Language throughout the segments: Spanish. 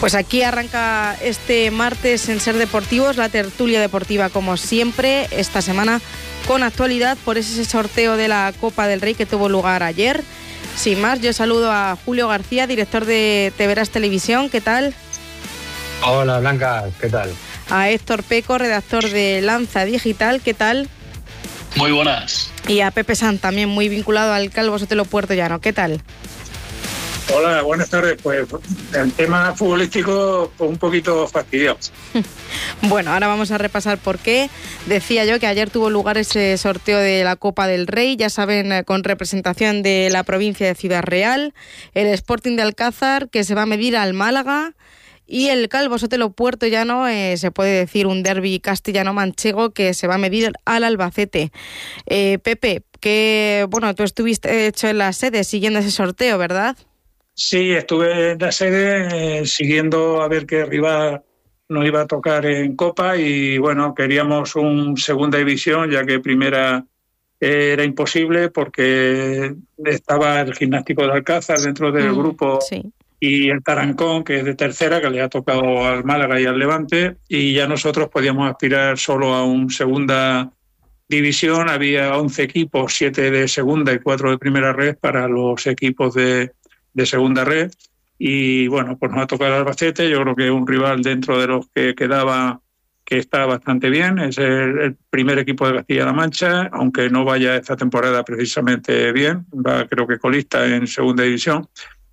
Pues aquí arranca este martes en Ser Deportivos, la tertulia deportiva como siempre, esta semana con actualidad por ese sorteo de la Copa del Rey que tuvo lugar ayer. Sin más, yo saludo a Julio García, director de TVeras Televisión, ¿qué tal? Hola Blanca, ¿qué tal? A Héctor Peco, redactor de Lanza Digital, ¿qué tal? Muy buenas. Y a Pepe Sanz, también muy vinculado al Calvo Sotelo Puertollano, ¿qué tal? Hola, buenas tardes. Pues el tema futbolístico pues, un poquito fastidioso. Bueno, ahora vamos a repasar por qué. Decía yo que ayer tuvo lugar ese sorteo de la Copa del Rey, ya saben, con representación de la provincia de Ciudad Real, el Sporting de Alcázar, que se va a medir al Málaga, y el Calvo Sotelo Puertollano, se puede decir un derbi castellano-manchego, que se va a medir al Albacete. Pepe, que bueno, tú estuviste hecho en la sede siguiendo ese sorteo, ¿verdad? Sí, estuve en la sede siguiendo a ver qué rival nos iba a tocar en Copa y bueno, queríamos un segunda división, ya que primera era imposible porque estaba el Gimnástico de Alcázar dentro del grupo, sí, y el Tarancón, que es de tercera, que le ha tocado al Málaga y al Levante, y ya nosotros podíamos aspirar solo a un segunda división. Había 11 equipos, 7 de segunda y 4 de primera red para los equipos de segunda red, y bueno, pues nos ha tocado el Albacete. Yo creo que es un rival dentro de los que quedaba que está bastante bien, es el primer equipo de Castilla-La Mancha, aunque no vaya esta temporada precisamente bien, va creo que colista en segunda división,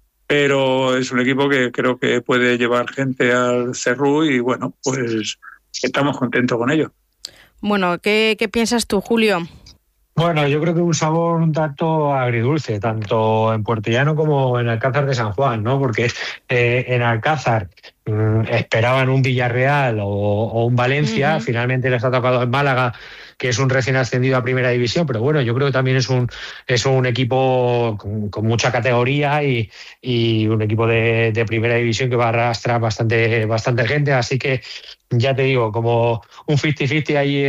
pero es un equipo que creo que puede llevar gente al Cerrú y bueno, pues estamos contentos con ello. Bueno, ¿qué piensas tú, Julio? Bueno, yo creo que un sabor un tanto agridulce, tanto en Puertollano como en Alcázar de San Juan, ¿no? Porque en Alcázar esperaban un Villarreal o un Valencia, finalmente les ha tocado el Málaga, que es un recién ascendido a Primera División, pero bueno, yo creo que también es un equipo con mucha categoría y un equipo de Primera División que va a arrastrar bastante gente, así que ya te digo, como un 50-50 ahí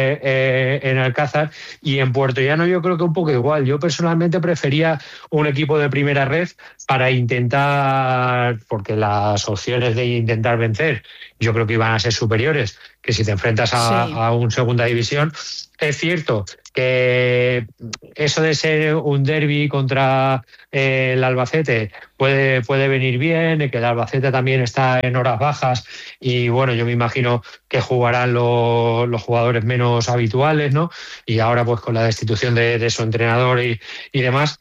en Alcázar. Y en Puertollano yo creo que un poco igual. Yo personalmente prefería un equipo de primera red para intentar, porque las opciones de intentar vencer yo creo que iban a ser superiores que si te enfrentas a un segunda división. Es cierto que eso de ser un derbi contra el Albacete puede venir bien, que el Albacete también está en horas bajas y bueno, yo me imagino que jugarán los jugadores menos habituales, ¿no? Y ahora pues con la destitución de su entrenador y demás.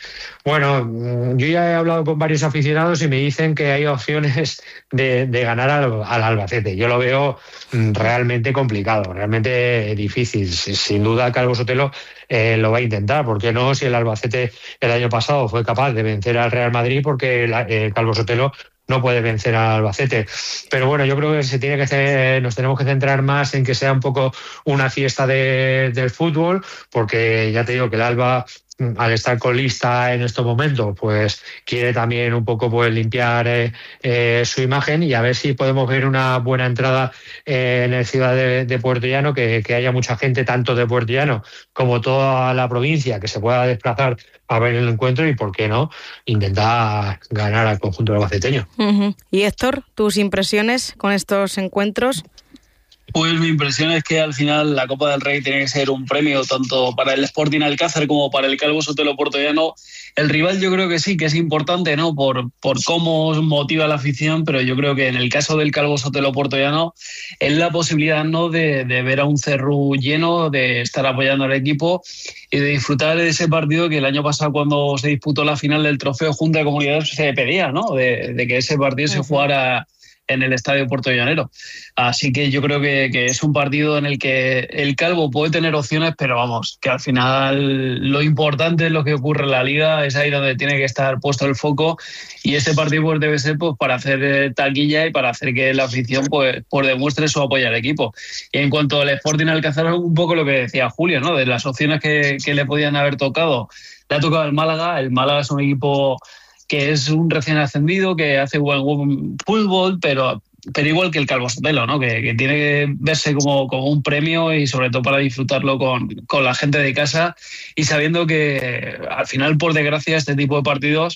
Bueno, yo ya he hablado con varios aficionados y me dicen que hay opciones de ganar al Albacete. Yo lo veo realmente complicado, realmente difícil. Sin duda Calvo Sotelo lo va a intentar, ¿por qué no? Si el Albacete el año pasado fue capaz de vencer al Real Madrid, porque el Calvo Sotelo no puede vencer al Albacete. Pero bueno, yo creo que nos tenemos que centrar más en que sea un poco una fiesta del fútbol, porque ya te digo que el Alba, al estar colista en estos momentos, pues quiere también un poco pues limpiar su imagen y a ver si podemos ver una buena entrada en la ciudad de Puertollano, que haya mucha gente tanto de Puertollano como toda la provincia que se pueda desplazar a ver el encuentro y, ¿por qué no?, intentar ganar al conjunto albaceteño. Y Héctor, tus impresiones con estos encuentros. Pues mi impresión es que al final la Copa del Rey tiene que ser un premio tanto para el Sporting Alcázar como para el Calvo Sotelo Puertollano. El rival yo creo que sí, que es importante, ¿no? Por cómo motiva la afición, pero yo creo que en el caso del Calvo Sotelo Puertollano es la posibilidad, ¿no?, de ver a un Cerrú lleno, de estar apoyando al equipo y de disfrutar de ese partido que el año pasado, cuando se disputó la final del Trofeo Junta de Comunidades, se pedía, ¿no? De que ese partido se jugara en el estadio puertollanero. Así que yo creo que es un partido en el que el Calvo puede tener opciones, pero vamos, que al final lo importante es lo que ocurre en la Liga, es ahí donde tiene que estar puesto el foco, y este partido pues debe ser pues para hacer taquilla y para hacer que la afición pues demuestre su apoyo al equipo. Y en cuanto al Sporting Alcázar, un poco lo que decía Julio, ¿no?, de las opciones que le podían haber tocado. Le ha tocado el Málaga es un equipo que es un recién ascendido, que hace buen fútbol, pero igual que el Calvo Sotelo, ¿no?, que tiene que verse como un premio y sobre todo para disfrutarlo con la gente de casa, y sabiendo que al final, por desgracia, este tipo de partidos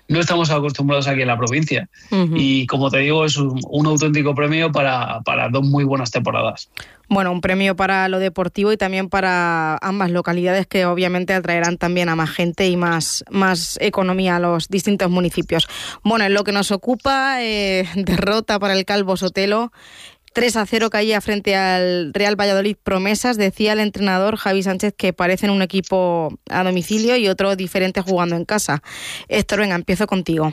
no estamos acostumbrados aquí en la provincia. Y como te digo, es un auténtico premio para 2 muy buenas temporadas. Bueno, un premio para lo deportivo y también para ambas localidades, que obviamente atraerán también a más gente y más economía a los distintos municipios. Bueno, en lo que nos ocupa, derrota para el Calvo Sotelo. 3-0 caía frente al Real Valladolid Promesas. Decía el entrenador Javi Sánchez que parecen un equipo a domicilio y otro diferente jugando en casa. Héctor, venga, empiezo contigo.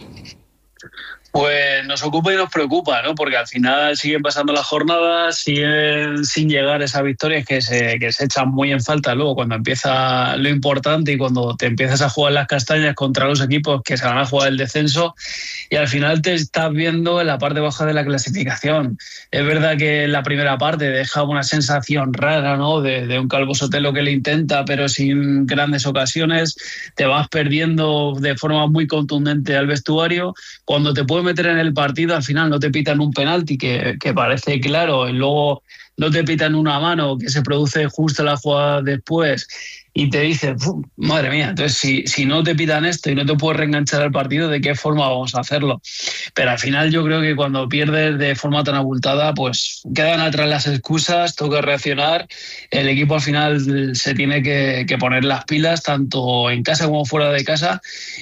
Pues nos ocupa y nos preocupa, ¿no? Porque al final siguen pasando las jornadas, siguen sin llegar esas victorias que se echan muy en falta luego cuando empieza lo importante y cuando te empiezas a jugar las castañas contra los equipos que se van a jugar el descenso, y al final te estás viendo en la parte baja de la clasificación. Es verdad que en la primera parte deja una sensación rara, ¿no? De un Calvo Sotelo que le intenta, pero sin grandes ocasiones. Te vas perdiendo de forma muy contundente al vestuario. Cuando te puedes meter en el partido, al final no te pitan un penalti que parece claro, y luego no te pitan una mano que se produce justo la jugada después, y te dices, madre mía, entonces si no te pitan esto y no te puedes reenganchar al partido, ¿de qué forma vamos a hacerlo? Pero al final yo creo que cuando pierdes de forma tan abultada, pues quedan atrás las excusas, toca reaccionar. El equipo al final se tiene que poner las pilas, tanto en casa como fuera de casa,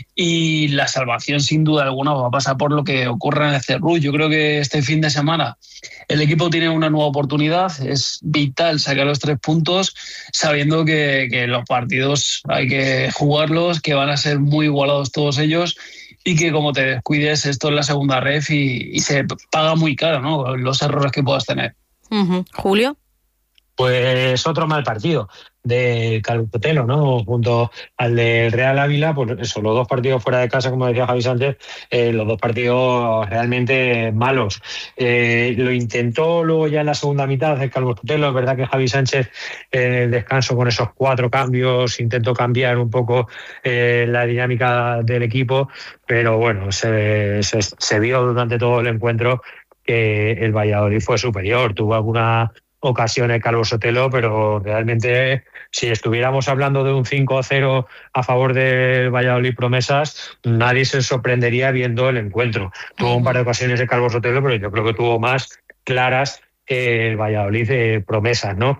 y la salvación sin duda alguna va a pasar por lo que ocurra en el Cerrú. Yo creo que este fin de semana el equipo tiene una nueva oportunidad, es vital sacar los 3 puntos, sabiendo que los partidos hay que jugarlos, que van a ser muy igualados todos ellos, y que como te descuides, esto es la segunda ref y se paga muy caro, ¿no? Los errores que puedas tener. Julio. Pues otro mal partido de Calvo Sotelo, ¿no? Junto al del Real Ávila, pues eso, los 2 partidos fuera de casa, como decía Javi Sánchez, los 2 partidos realmente malos. Lo intentó luego ya en la segunda mitad el Calvo Sotelo. Es verdad que Javi Sánchez en el descanso con esos 4 cambios intentó cambiar un poco la dinámica del equipo, pero bueno, se vio durante todo el encuentro que el Valladolid fue superior. Tuvo alguna ocasión el Calvo Sotelo, pero realmente si estuviéramos hablando de un 5-0 a favor del Valladolid Promesas, nadie se sorprendería viendo el encuentro. Tuvo un par de ocasiones el Calvo Sotelo, pero yo creo que tuvo más claras que el Valladolid Promesas, ¿no?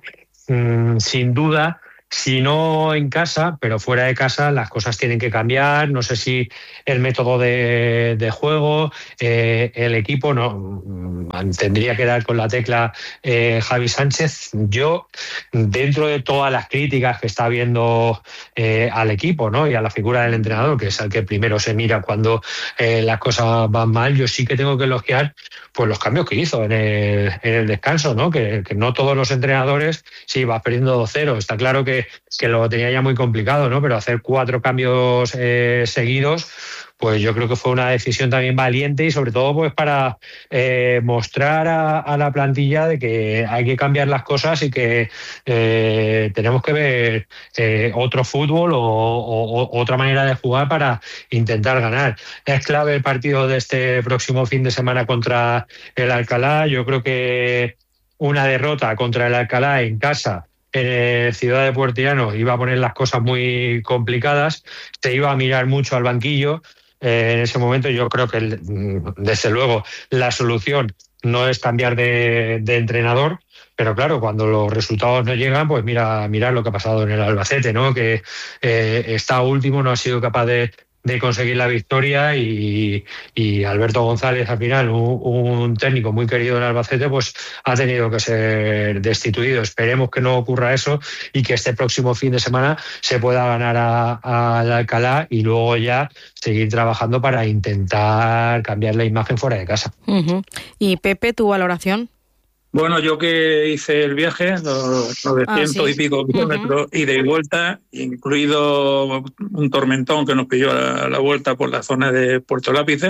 Sin duda, si no en casa, pero fuera de casa, las cosas tienen que cambiar. No sé si el método de juego, el equipo, no tendría que dar con la tecla Javi Sánchez. Yo, dentro de todas las críticas que está viendo al equipo, ¿no? Y a la figura del entrenador, que es al que primero se mira cuando las cosas van mal, yo sí que tengo que elogiar pues los cambios que hizo en el descanso, ¿no? Que no todos los entrenadores, sí, vas perdiendo 2-0. Está claro que lo tenía ya muy complicado, ¿no? Pero hacer 4 cambios seguidos, pues yo creo que fue una decisión también valiente, y sobre todo pues para mostrar a la plantilla de que hay que cambiar las cosas y que tenemos que ver otro fútbol o otra manera de jugar para intentar ganar. Es clave el partido de este próximo fin de semana contra el Alcalá. Yo creo que una derrota contra el Alcalá en casa, en Ciudad de Puerto Llano, iba a poner las cosas muy complicadas. Se iba a mirar mucho al banquillo. En ese momento yo creo que desde luego la solución no es cambiar de entrenador, pero claro, cuando los resultados no llegan, pues mira lo que ha pasado en el Albacete, ¿no? Que está último, no ha sido capaz de conseguir la victoria, y Alberto González, al final, un técnico muy querido en Albacete, pues ha tenido que ser destituido. Esperemos que no ocurra eso y que este próximo fin de semana se pueda ganar al Alcalá y luego ya seguir trabajando para intentar cambiar la imagen fuera de casa. ¿Y Pepe, tu valoración? Bueno, yo que hice el viaje, los 900 y pico kilómetros, ida y vuelta, incluido un tormentón que nos pilló a la vuelta por la zona de Puerto Lápice,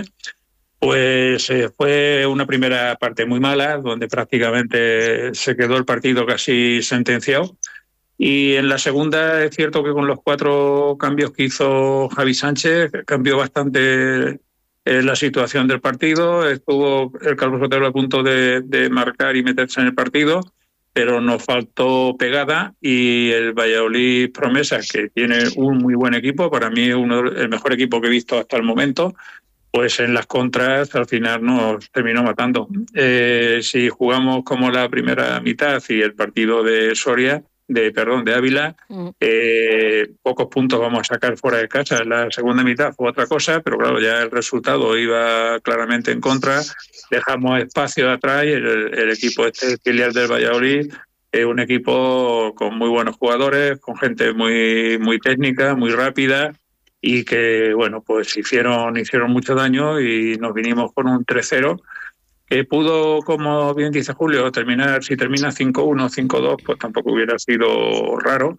pues fue una primera parte muy mala, donde prácticamente se quedó el partido casi sentenciado. Y en la segunda es cierto que con los 4 cambios que hizo Javi Sánchez cambió bastante la situación del partido. Estuvo el Calvo Sotelo a punto de marcar y meterse en el partido, pero nos faltó pegada, y el Valladolid Promesas, que tiene un muy buen equipo, para mí es el mejor equipo que he visto hasta el momento, pues en las contras al final nos terminó matando. Si jugamos como la primera mitad y el partido de de Ávila, pocos puntos vamos a sacar fuera de casa. La segunda mitad fue otra cosa, pero claro, ya el resultado iba claramente en contra. Dejamos espacio atrás y el equipo filial del Valladolid es un equipo con muy buenos jugadores, con gente muy, muy técnica, muy rápida, y que, bueno, pues hicieron mucho daño, y nos vinimos con un 3-0 que pudo, como bien dice Julio, si termina 5-1, 5-2, pues tampoco hubiera sido raro.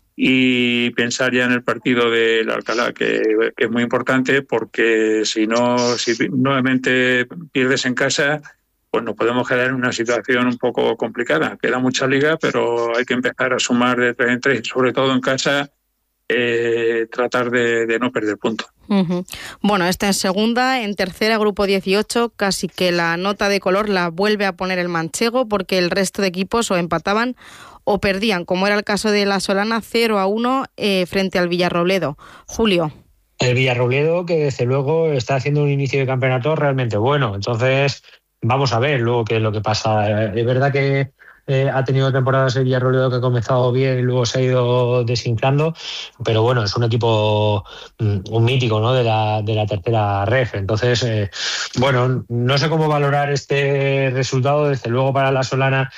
Y pensar ya en el partido del Alcalá, que es muy importante, porque si nuevamente pierdes en casa, pues nos podemos quedar en una situación un poco complicada. Queda mucha liga, pero hay que empezar a sumar de 3 en 3, sobre todo en casa, tratar de no perder puntos. Uh-huh. Bueno, esta en segunda, en tercera, grupo 18, casi que la nota de color la vuelve a poner el manchego, porque el resto de equipos o empataban o perdían, como era el caso de la Solana, 0-1 frente al Villarrobledo. Julio. El Villarrobledo, que desde luego está haciendo un inicio de campeonato realmente bueno, entonces vamos a ver luego qué es lo que pasa. Es verdad que ha tenido temporadas el Villarrobledo que ha comenzado bien y luego se ha ido desinflando, pero bueno, es un equipo, un mítico, ¿no?, de la tercera ref. Entonces, bueno, no sé cómo valorar este resultado. Desde luego para la Solana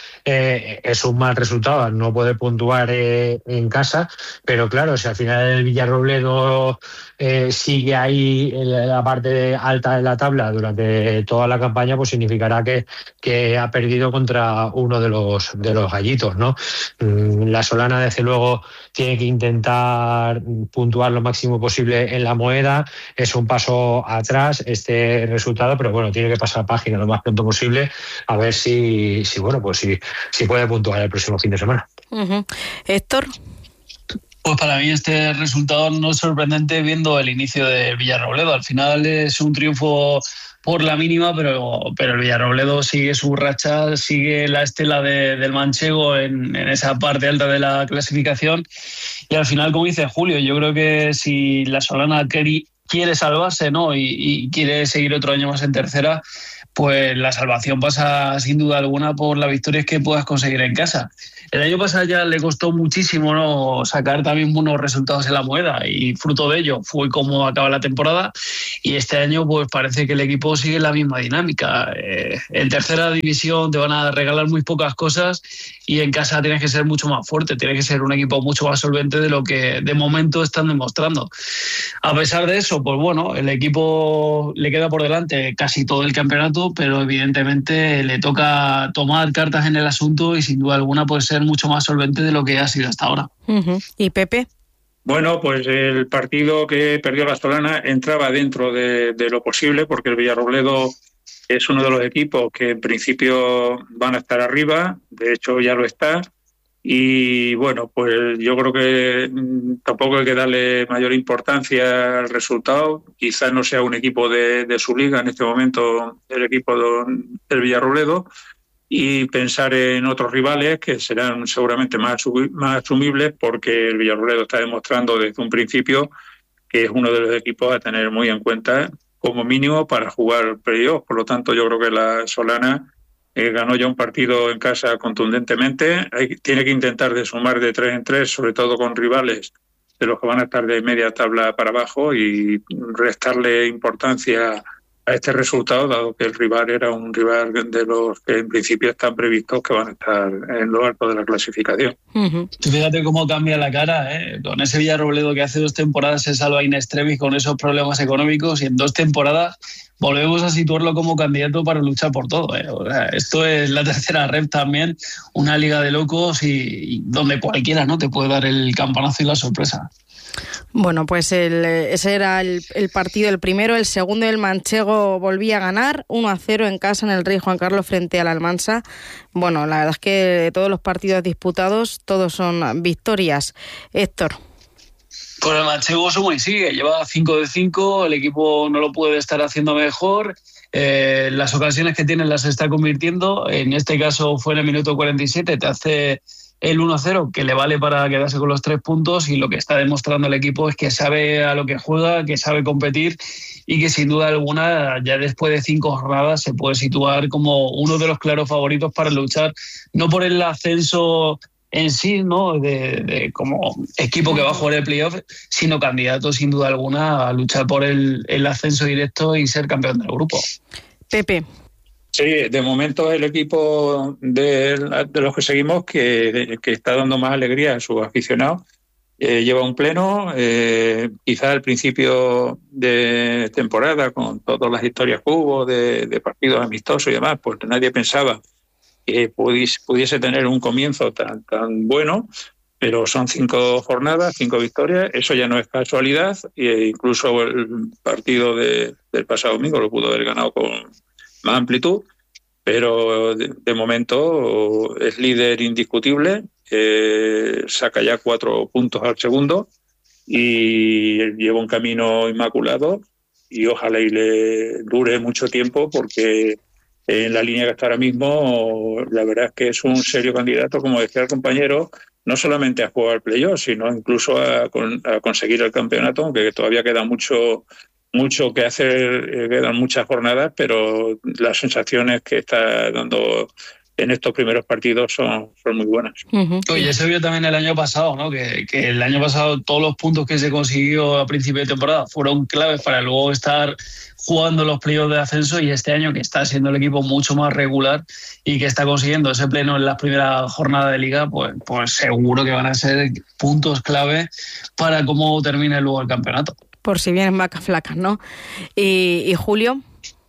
es un mal resultado no poder puntuar en casa, pero claro, si al final el Villarrobledo sigue ahí en la parte alta de la tabla durante toda la campaña, pues significará que ha perdido contra uno de los gallitos, ¿no? La Solana, desde luego, tiene que intentar puntuar lo máximo posible en la Moeda. Es un paso atrás este resultado, pero bueno, tiene que pasar página lo más pronto posible, a ver si puede puntuar el próximo fin de semana. Uh-huh. Héctor. Pues para mí este resultado no es sorprendente viendo el inicio del Villarrobledo. Al final es un triunfo por la mínima, pero el Villarrobledo sigue su racha, sigue la estela del manchego en esa parte alta de la clasificación, y al final, como dice Julio, yo creo que si la Solana quiere salvarse, ¿no?, y quiere seguir otro año más en tercera, pues la salvación pasa sin duda alguna por las victorias que puedas conseguir en casa. El año pasado ya le costó muchísimo, ¿no?, sacar también buenos resultados en la Moeda, y fruto de ello fue como acaba la temporada, y este año pues parece que el equipo sigue la misma dinámica. En tercera división te van a regalar muy pocas cosas, y en casa tienes que ser mucho más fuerte, tienes que ser un equipo mucho más solvente de lo que de momento están demostrando. A pesar de eso, pues bueno, el equipo le queda por delante casi todo el campeonato, pero evidentemente le toca tomar cartas en el asunto y sin duda alguna puede ser mucho más solvente de lo que ha sido hasta ahora. Uh-huh. ¿Y Pepe? Bueno, pues el partido que perdió la Solana entraba dentro de lo posible, porque el Villarrobledo es uno de los equipos que en principio van a estar arriba, de hecho ya lo está, y bueno, pues yo creo que tampoco hay que darle mayor importancia al resultado. Quizás no sea un equipo de su liga en este momento, el equipo del Villarrobledo, y pensar en otros rivales que serán seguramente más asumibles, porque el Villarrobledo está demostrando desde un principio que es uno de los equipos a tener muy en cuenta como mínimo para jugar playoff. Por lo tanto, yo creo que la Solana ganó ya un partido en casa contundentemente. Tiene que intentar de sumar de 3 en 3, sobre todo con rivales de los que van a estar de media tabla para abajo, y restarle importancia a este resultado, dado que el rival era un rival de los que en principio están previstos que van a estar en lo alto de la clasificación. Uh-huh. Fíjate cómo cambia la cara, con ese Villarrobledo que hace 2 temporadas se salva in extremis con esos problemas económicos, y en 2 temporadas volvemos a situarlo como candidato para luchar por todo. O sea, esto es la tercera ref también, una liga de locos, y donde cualquiera, ¿no?, te puede dar el campanazo y la sorpresa. Bueno, pues ese era el partido, el primero. El segundo, el manchego volvía a ganar 1-0 en casa en el Rey Juan Carlos frente al Almansa. Bueno, la verdad es que todos los partidos disputados, todos son victorias. Héctor. Pues el manchego suma y sigue, lleva 5 de 5, el equipo no lo puede estar haciendo mejor. las ocasiones que tiene las está convirtiendo. En este caso fue en el minuto 47, te hace el 1-0, que le vale para quedarse con los 3 puntos, y lo que está demostrando el equipo es que sabe a lo que juega, que sabe competir, y que sin duda alguna ya después de 5 jornadas se puede situar como uno de los claros favoritos para luchar, no por el ascenso en sí, ¿no? de como equipo que va a jugar el playoff, sino candidato sin duda alguna a luchar por el ascenso directo y ser campeón del grupo. Pepe. Sí, de momento es el equipo de los que seguimos que está dando más alegría a sus aficionados. Lleva un pleno, quizá al principio de temporada, con todas las historias que hubo de partidos amistosos y demás, pues nadie pensaba que pudiese tener un comienzo tan bueno, pero son 5 jornadas, 5 victorias, eso ya no es casualidad, e incluso el partido del pasado domingo lo pudo haber ganado con más amplitud, pero de momento es líder indiscutible, saca ya 4 puntos al segundo y lleva un camino inmaculado, y ojalá y le dure mucho tiempo, porque en la línea que está ahora mismo la verdad es que es un serio candidato, como decía el compañero, no solamente a jugar al playoff, sino incluso a conseguir el campeonato, aunque todavía queda mucho que hacer, quedan muchas jornadas, pero las sensaciones que está dando en estos primeros partidos son muy buenas. Oye, se vio también el año pasado, ¿no? Que el año pasado todos los puntos que se consiguió a principio de temporada fueron claves para luego estar jugando los playoffs de ascenso, y este año que está siendo el equipo mucho más regular y que está consiguiendo ese pleno en las primeras jornadas de liga, pues seguro que van a ser puntos clave para cómo termine luego el campeonato. Por si vienen vacas flacas, ¿no? ¿Y Julio?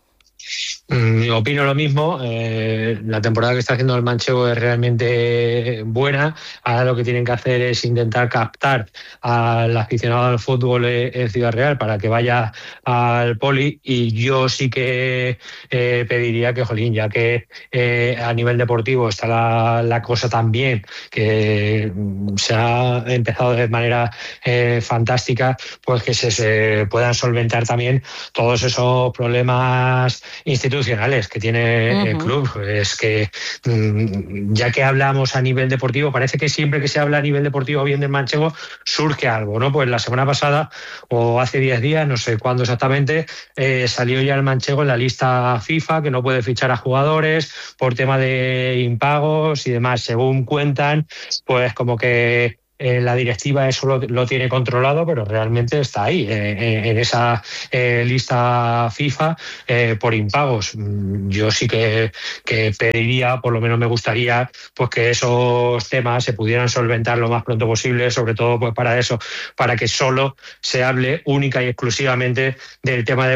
Opino lo mismo. La temporada que está haciendo el manchego es realmente buena. Ahora lo que tienen que hacer es intentar captar al aficionado al fútbol en Ciudad Real para que vaya al Poli, y yo sí que pediría que, jolín, ya que a nivel deportivo está la cosa tan bien, que se ha empezado de manera fantástica, pues que se puedan solventar también todos esos problemas institucionales que tiene el club. Es que ya que hablamos a nivel deportivo, parece que siempre que se habla a nivel deportivo bien del manchego surge algo, ¿no? Pues la semana pasada, o hace 10 días, no sé cuándo exactamente, salió ya el manchego en la lista FIFA, que no puede fichar a jugadores por tema de impagos y demás. Según cuentan, pues como que la directiva eso lo tiene controlado, pero realmente está ahí, en esa lista FIFA por impagos. Yo sí que pediría, por lo menos me gustaría, pues que esos temas se pudieran solventar lo más pronto posible, sobre todo pues para eso, para que solo se hable única y exclusivamente del tema de